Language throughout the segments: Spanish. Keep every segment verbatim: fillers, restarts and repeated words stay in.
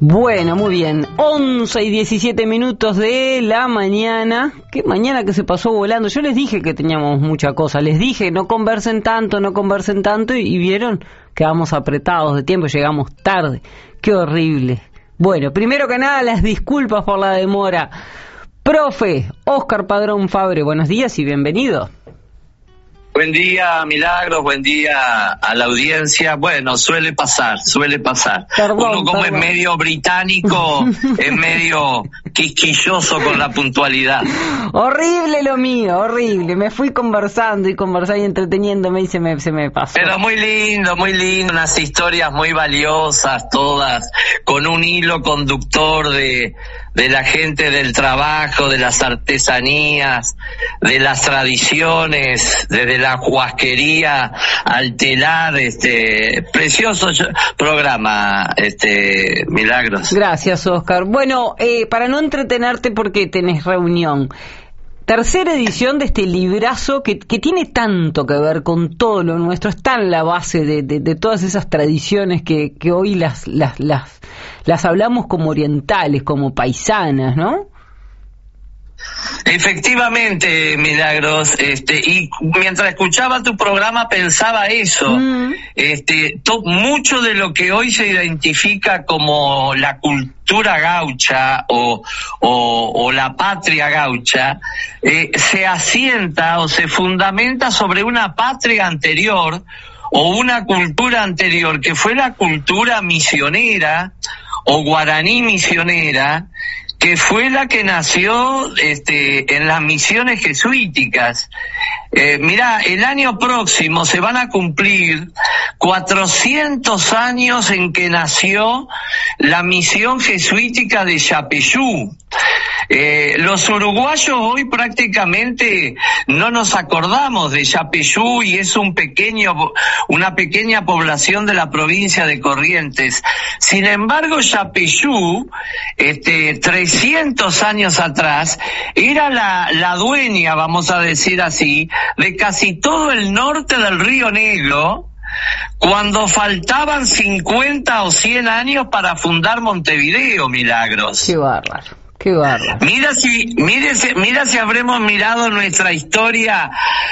Bueno, muy bien. once y diecisiete minutos de la mañana. Qué mañana que se pasó volando. Yo les dije que teníamos mucha cosa. Les dije, no conversen tanto, no conversen tanto. Y, y vieron, quedamos apretados de tiempo, llegamos tarde. Qué horrible. Bueno, primero que nada, las disculpas por la demora. Profe, Óscar Padrón Fabre, buenos días y bienvenido. Buen día, Milagros, buen día a la audiencia. Bueno, suele pasar, suele pasar. Perdón, Uno como perdón. es medio británico, es medio quisquilloso con la puntualidad. Horrible lo mío, horrible. Me fui conversando y conversando y entreteniéndome y se me, se me pasó. Pero muy lindo, muy lindo, unas historias muy valiosas todas, con un hilo conductor de, de la gente del trabajo, de las artesanías, de las tradiciones, desde la huasquería al telar, este, precioso programa, este, Milagros. Gracias, Óscar. Bueno, eh, para no entretenerte porque tenés reunión, tercera edición de este librazo que, que tiene tanto que ver con todo lo nuestro, está en la base de, de, de todas esas tradiciones que, que hoy las, las, las, las hablamos como orientales, como paisanas, ¿no? Efectivamente, Milagros, este, y mientras escuchaba tu programa pensaba eso, mm. este, to, mucho de lo que hoy se identifica como la cultura gaucha o, o, o la patria gaucha, eh, se asienta o se fundamenta sobre una patria anterior o una cultura anterior que fue la cultura misionera o guaraní misionera, que fue la que nació este, en las misiones jesuíticas. Eh, mirá, el año próximo se van a cumplir cuatrocientos años en que nació la misión jesuítica de Yapeyú. Eh, los uruguayos hoy prácticamente no nos acordamos de Yapeyú y es un pequeño, una pequeña población de la provincia de Corrientes. Sin embargo, Yapeyú, este, trescientos años atrás, era la, la dueña, vamos a decir así, de casi todo el norte del Río Negro, cuando faltaban cincuenta o cien años para fundar Montevideo, Milagros. Qué bárbaro. Qué bárbaro. Mira si, mire si, mira si habremos mirado nuestra historia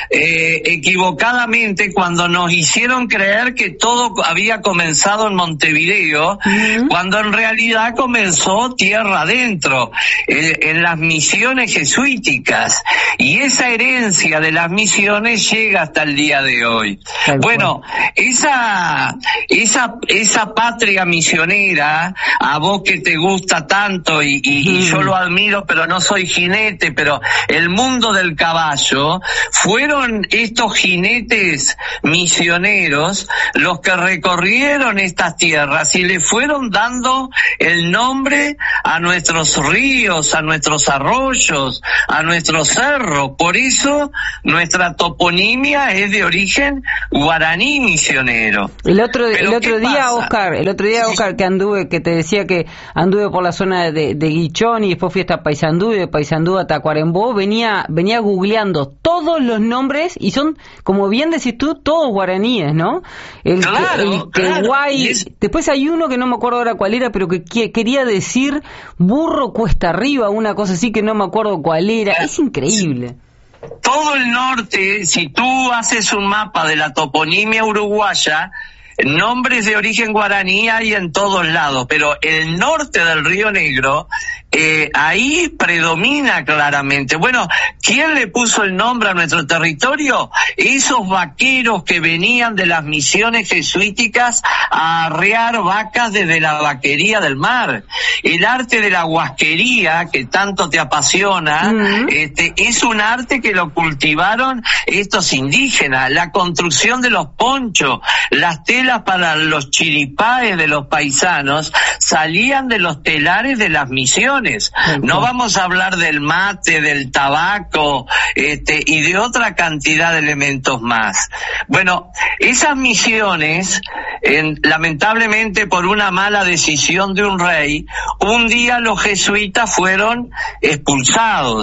eh, equivocadamente cuando nos hicieron creer que todo había comenzado en Montevideo, uh-huh. cuando en realidad comenzó tierra adentro, eh, en las misiones jesuíticas, y esa herencia de las misiones llega hasta el día de hoy. Tal bueno, cual. esa, esa, esa patria misionera, a vos que te gusta tanto y, y, uh-huh. y yo lo admiro, pero no soy jinete, pero el mundo del caballo, fueron estos jinetes misioneros los que recorrieron estas tierras y le fueron dando el nombre a nuestros ríos, a nuestros arroyos, a nuestros cerros. Por eso nuestra toponimia es de origen guaraní misionero. El otro, el otro día, Óscar, el otro día, Óscar, que anduve, que te decía que anduve por la zona de, de Guichón y después fui hasta Paysandú y de Paysandú a Tacuarembó, venía venía googleando todos los nombres y son, como bien decís tú, todos guaraníes, ¿no? El, claro, el claro. Queguay, es... después hay uno que no me acuerdo ahora cuál era, pero que, que quería decir burro cuesta arriba, una cosa así que no me acuerdo cuál era. Es increíble. Todo el norte, si tú haces un mapa de la toponimia uruguaya, nombres de origen guaraní hay en todos lados, pero el norte del Río Negro, eh, ahí predomina claramente. Bueno, ¿quién le puso el nombre a nuestro territorio? Esos vaqueros que venían de las misiones jesuíticas a arrear vacas desde la vaquería del mar. El arte de la huasquería, que tanto te apasiona, uh-huh. este, es un arte que lo cultivaron estos indígenas. La construcción de los ponchos, las telas para los chiripáes de los paisanos salían de los telares de las misiones. No vamos a hablar del mate, del tabaco, este, y de otra cantidad de elementos más. Bueno, esas misiones, en, lamentablemente por una mala decisión de un rey, un día los jesuitas fueron expulsados.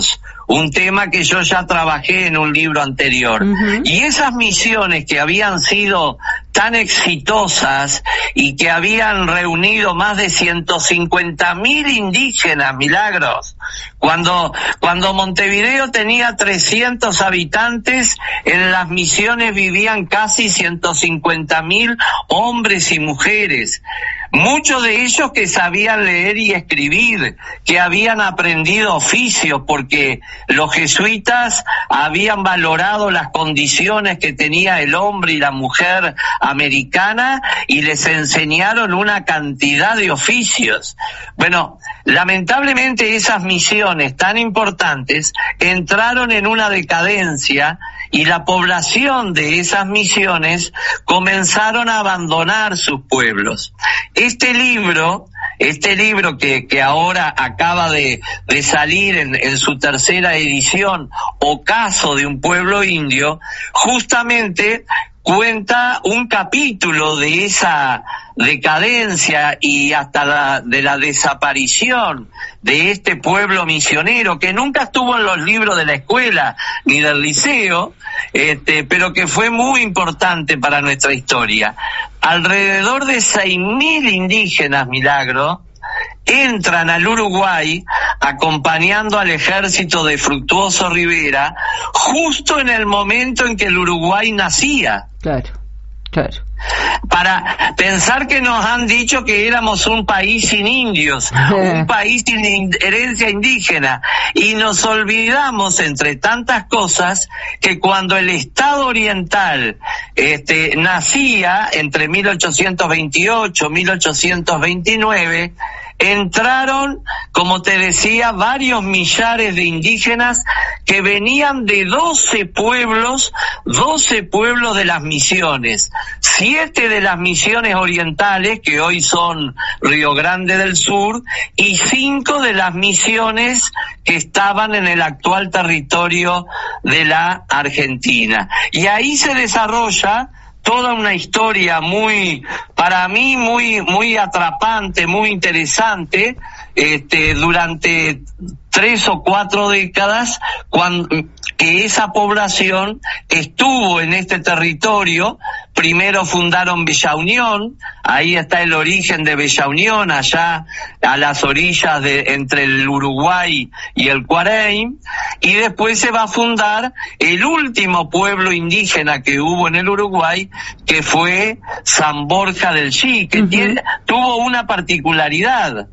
un tema que yo ya trabajé en un libro anterior. Uh-huh. Y esas misiones que habían sido tan exitosas y que habían reunido más de ciento cincuenta mil indígenas, Milagros, cuando, cuando Montevideo tenía trescientos habitantes, en las misiones vivían casi ciento cincuenta mil hombres y mujeres. Muchos de ellos que sabían leer y escribir, que habían aprendido oficios, porque los jesuitas habían valorado las condiciones que tenía el hombre y la mujer americana y les enseñaron una cantidad de oficios. Bueno, lamentablemente esas misiones tan importantes entraron en una decadencia y la población de esas misiones comenzaron a abandonar sus pueblos. Este libro, este libro que, que ahora acaba de, de salir en, en su tercera edición, Ocaso de un pueblo indio, justamente cuenta un capítulo de esa decadencia y hasta la, de la desaparición de este pueblo misionero que nunca estuvo en los libros de la escuela ni del liceo, este, pero que fue muy importante para nuestra historia. Alrededor de seis mil indígenas, Milagro, entran al Uruguay acompañando al ejército de Fructuoso Rivera justo en el momento en que el Uruguay nacía. Claro, claro. Para pensar que nos han dicho que éramos un país sin indios, un país sin in- herencia indígena, y nos olvidamos, entre tantas cosas, que cuando el Estado Oriental este, nacía entre mil ochocientos veintiocho y mil ochocientos veintinueve, entraron, como te decía, varios millares de indígenas que venían de doce pueblos, doce pueblos de las misiones, siete de las misiones orientales, que hoy son Río Grande del Sur, y cinco de las misiones que estaban en el actual territorio de la Argentina. Y ahí se desarrolla toda una historia muy, para mí, muy, muy atrapante, muy interesante, este, durante tres o cuatro décadas, cuando, que esa población estuvo en este territorio. Primero fundaron Bella Unión, ahí está el origen de Bella Unión, allá a las orillas de entre el Uruguay y el Cuareim, y después se va a fundar el último pueblo indígena que hubo en el Uruguay, que fue San Borja del Chi, que uh-huh. tiene, tuvo una particularidad.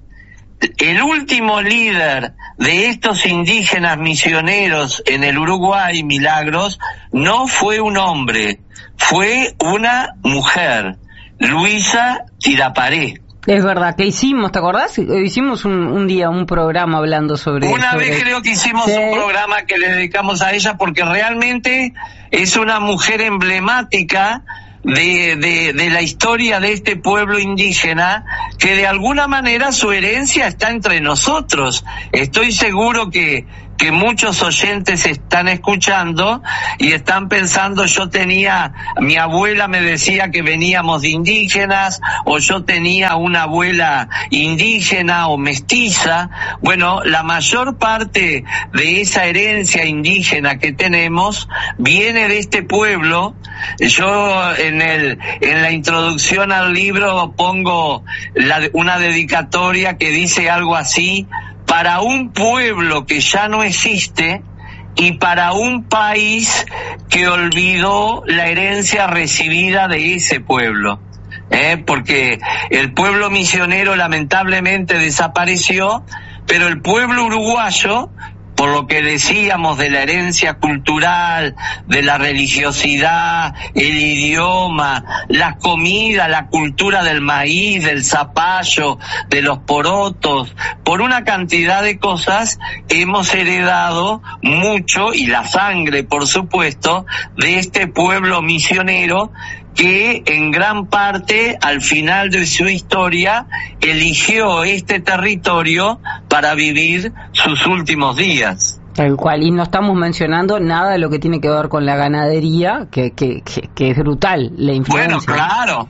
El último líder de estos indígenas misioneros en el Uruguay, Milagros, no fue un hombre, fue una mujer, Luisa Tiraparé. Es verdad, que hicimos, ¿te acordás? Hicimos un, un día un programa hablando sobre... Una sobre... vez creo que hicimos sí. un programa que le dedicamos a ella porque realmente es una mujer emblemática de, de, de la historia de este pueblo indígena, que de alguna manera su herencia está entre nosotros. Estoy seguro que que muchos oyentes están escuchando y están pensando, yo tenía, mi abuela me decía que veníamos de indígenas, o yo tenía una abuela indígena o mestiza. Bueno, la mayor parte de esa herencia indígena que tenemos viene de este pueblo. Yo en el, en la introducción al libro pongo la, una dedicatoria que dice algo así: para un pueblo que ya no existe y para un país que olvidó la herencia recibida de ese pueblo. ¿Eh? Porque el pueblo misionero lamentablemente desapareció, pero el pueblo uruguayo, por lo que decíamos de la herencia cultural, de la religiosidad, el idioma, la comida, la cultura del maíz, del zapallo, de los porotos, por una cantidad de cosas hemos heredado mucho, y la sangre, por supuesto, de este pueblo misionero que en gran parte, al final de su historia, eligió este territorio para vivir sus últimos días. Tal cual, y no estamos mencionando nada de lo que tiene que ver con la ganadería, que, que, que, que es brutal la influencia. Bueno, claro.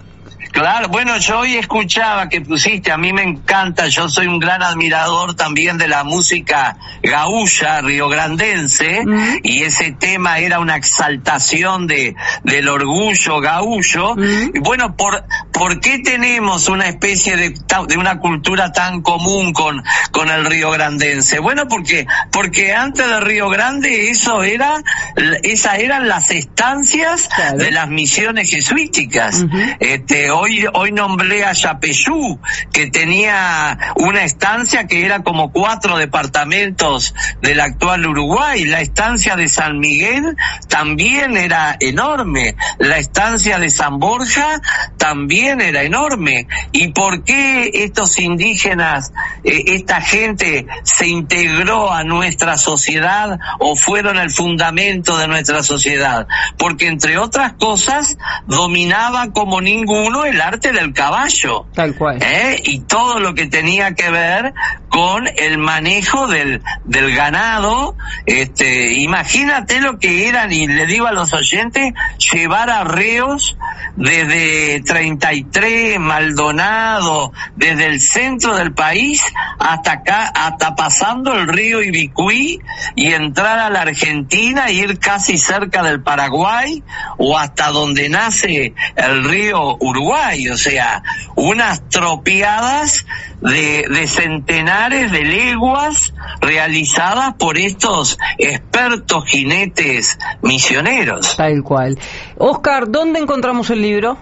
Claro, bueno, yo hoy escuchaba que pusiste, a mí me encanta, yo soy un gran admirador también de la música gaúcha, riograndense, mm. y ese tema era una exaltación de del orgullo gaúcho. Mm. Y bueno, ¿por por qué tenemos una especie de, de una cultura tan común con, con el riograndense? Bueno, porque, porque antes del Río Grande eso era, esas eran las estancias, claro, de las misiones jesuíticas. Uh-huh. Este, hoy, hoy nombré a Yapeyú, que tenía una estancia que era como cuatro departamentos del actual Uruguay. La estancia de San Miguel también era enorme. La estancia de San Borja también era enorme. ¿Y por qué estos indígenas, eh, esta gente se integró a nuestra sociedad o fueron el fundamento de nuestra sociedad? Porque entre otras cosas dominaba como ninguno el arte del caballo. Tal cual. ¿Eh? Y todo lo que tenía que ver con el manejo del, del ganado. Este, imagínate lo que eran, y le digo a los oyentes, llevar arreos desde treinta y tres, Maldonado, desde el centro del país hasta acá, hasta pasando el río Ibicuí y entrar a la Argentina e ir casi cerca del Paraguay o hasta donde nace el río Uruguay. O sea, unas tropeadas de, de centenares de leguas realizadas por estos expertos jinetes misioneros. Tal cual. Oscar, ¿dónde encontramos el libro?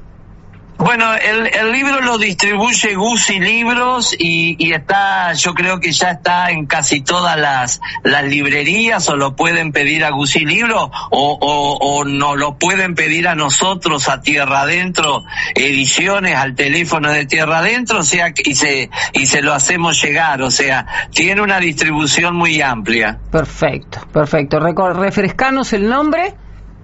Bueno, el, el libro lo distribuye Guzzi Libros y, y está, yo creo que ya está en casi todas las, las librerías, o lo pueden pedir a Guzzi Libros o, o, o nos lo pueden pedir a nosotros, a Tierra Adentro Ediciones, al teléfono de Tierra Adentro, o sea, y se, y se lo hacemos llegar, o sea, tiene una distribución muy amplia. Perfecto, perfecto. Recor- refrescanos el nombre.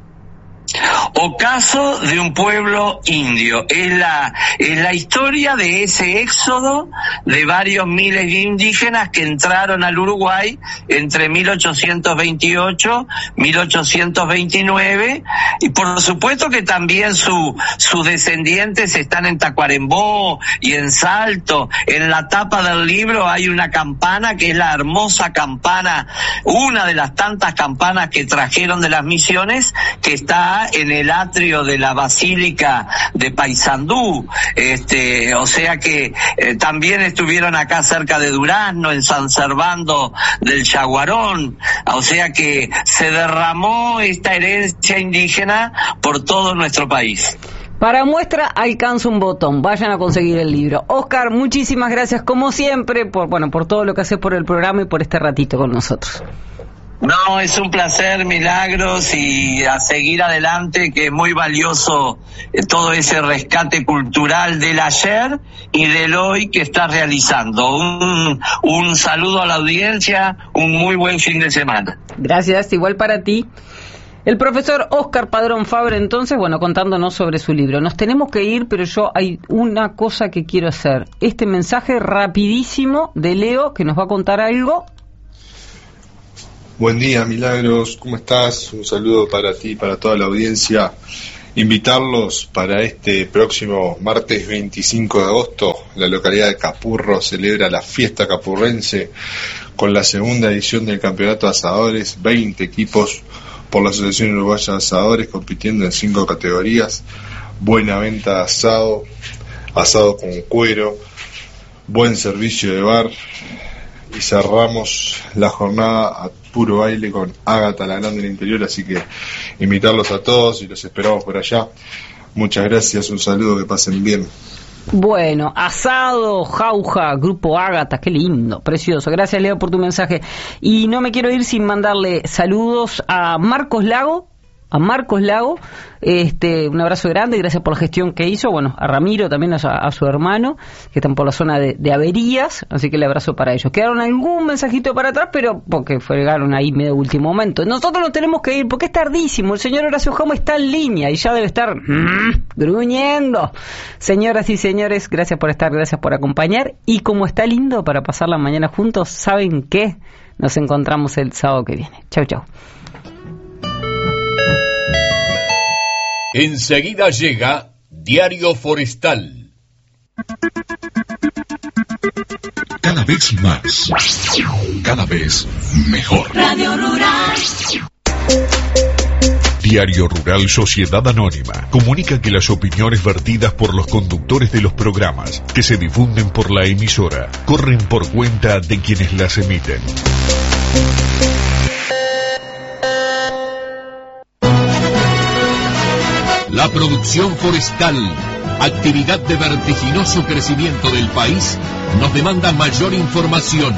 Ocaso de un pueblo indio. Es la, es la historia de ese éxodo de varios miles de indígenas que entraron al Uruguay entre mil ochocientos veintiocho y mil ochocientos veintinueve, y por supuesto que también su, sus descendientes están en Tacuarembó y en Salto. En la tapa del libro hay una campana que es la hermosa campana, una de las tantas campanas que trajeron de las misiones, que está en el atrio de la Basílica de Paysandú. Este, o sea que eh, también estuvieron acá cerca de Durazno, en San Servando del Yaguarón. O sea que se derramó esta herencia indígena por todo nuestro país. Para muestra alcanza un botón, vayan a conseguir el libro. Oscar, muchísimas gracias como siempre por, bueno, por todo lo que haces por el programa y por este ratito con nosotros. No, es un placer, Milagros, y a seguir adelante, que es muy valioso eh, todo ese rescate cultural del ayer y del hoy que estás realizando. Un, un saludo a la audiencia, un muy buen fin de semana. Gracias, igual para ti. El profesor Oscar Padrón Fabre, entonces, bueno, contándonos sobre su libro. Nos tenemos que ir, pero yo hay una cosa que quiero hacer. Este mensaje rapidísimo de Leo, que nos va a contar algo. Buen día, Milagros, ¿cómo estás? Un saludo para ti y para toda la audiencia. Invitarlos para este próximo martes veinticinco de agosto. La localidad de Capurro celebra la fiesta capurrense con la segunda edición del Campeonato de Asadores. veinte equipos por la Asociación Uruguaya de Asadores compitiendo en cinco categorías. Buena venta de asado, asado con cuero, buen servicio de bar. Y cerramos la jornada a puro baile con Ágata, la grande del interior, así que invitarlos a todos y los esperamos por allá. Muchas gracias, un saludo, que pasen bien. Bueno, asado, jauja, grupo Ágata, qué lindo, precioso. Gracias, Leo, por tu mensaje. Y no me quiero ir sin mandarle saludos a Marcos Lago, a Marcos Lago, este, un abrazo grande, gracias por la gestión que hizo, bueno, a Ramiro también, a, a su hermano, que están por la zona de, de Averías, así que el abrazo para ellos. Quedaron algún mensajito para atrás, pero porque fregaron ahí medio último momento. Nosotros nos tenemos que ir, porque es tardísimo, el señor Horacio Jaume está en línea y ya debe estar mmm, gruñendo. Señoras y señores, gracias por estar, gracias por acompañar, y como está lindo para pasar la mañana juntos, ¿saben qué? Nos encontramos el sábado que viene. Chau, chau. Enseguida llega Diario Forestal. Cada vez más, cada vez mejor. Radio Rural. Diario Rural Sociedad Anónima comunica que las opiniones vertidas por los conductores de los programas que se difunden por la emisora corren por cuenta de quienes las emiten. La producción forestal, actividad de vertiginoso crecimiento del país, nos demanda mayor información.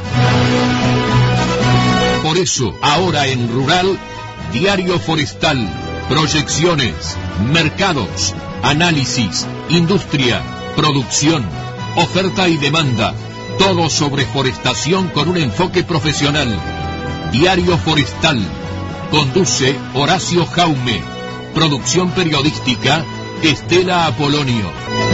Por eso, ahora en Rural, Diario Forestal, proyecciones, mercados, análisis, industria, producción, oferta y demanda, todo sobre forestación con un enfoque profesional. Diario Forestal, conduce Horacio Jaume, producción periodística Estela Apolonio.